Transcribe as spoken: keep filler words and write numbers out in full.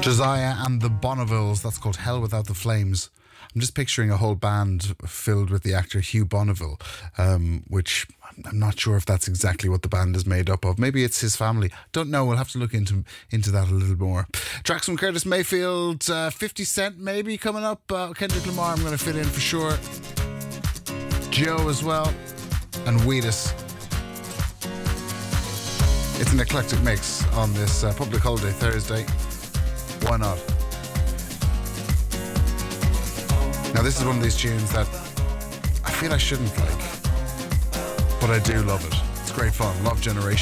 Josiah and the Bonnevilles. That's called Hell Without the Flames. I'm just picturing a whole band filled with the actor Hugh Bonneville, um, which I'm not sure if that's exactly what the band is made up of. Maybe it's his family. Don't know. We'll have to look into into that a little more. Tracks from Curtis Mayfield, uh, fifty Cent maybe coming up. Uh, Kendrick Lamar I'm going to fit in for sure. Joe as well. And Wheatus. It's an eclectic mix on this uh, public holiday Thursday. Why not? Now this is one of these tunes that I feel I shouldn't like, but I do love it. It's great fun. Love Generation.